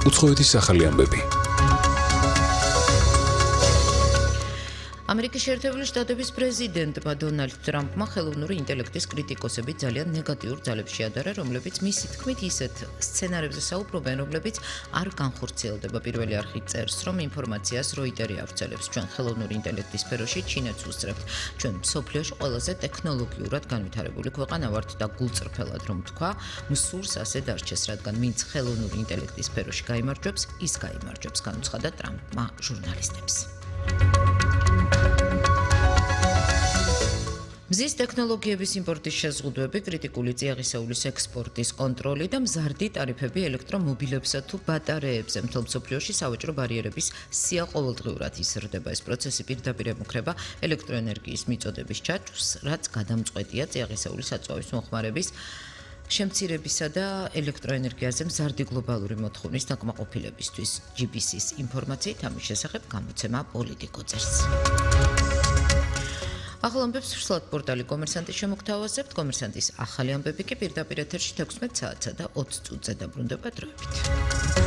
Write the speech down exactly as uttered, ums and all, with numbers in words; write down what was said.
უცხოეთის ახალი ამბები. ამერიკის შეერთებული შტატების პრეზიდენტმა დონალდ ტრამპმა ხელოვნური ინტელექტის კრიტიკოსები ძალიან ნეგატიურ ძალებს შეადარა, რომლებიც მისი თქმით ისეთ სცენარებზე საუბრობენ, რომლებიც არ განხორციელდება. პირველი არხი წერს, რომ ინფორმაციას როიტერი ავრცელებს. ჩვენ ხელოვნური ინტელექტის სფეროში ჩინეთს უსწრებთ. ჩვენ მსოფლიოში ყველაზე ტექნოლოგიურად განვითარებული ქვეყანა ვართ და გულწრფელად რომ თქვა, მსურს ასე დარჩეს, რადგან ვინც ხელოვნური ინტელექტის სფეროში გაიმარჯვებს, ის გაიმარჯვებს, განუცხადა ტრამპმა ჟურნალისტებს. მზის ტექნოლოგიების იმპორტის შეზღუდვები, კრიტიკული წიაღისეულის ექსპორტის კონტროლი და მზარდი ტარიფები ელექტრომობილებსა თუ ბატარეებზე. მთელ მსოფლიოში სავაჭრო ბარიერების სია ყოველდღიურად იზრდება. ეს პროცესი პირდაპირ ემუქრება ელექტროენერგიის მიწოდების ჩაჭრს, რაც გადამწყვეტია წიაღისეულის საწვავის მოხმარების შემცირებისა და ელექტროენერგიაზე მზარდი გლობალური მოთხოვნის დაკმაყოფილებისთვის. ჯი ბი სის ინფორმაციით ამის შესახებ გამოცემა პოლიტიკო წერს. ახალ ამბებს სრულად პორტალი კომერსანტის შემოგთავაზებთ. კომერსანტის ახალი ამბები კი პირდაპირ ეთერში თექვსმეტ საათსა და ოცი წუთზე დაბრუნდება დროებით.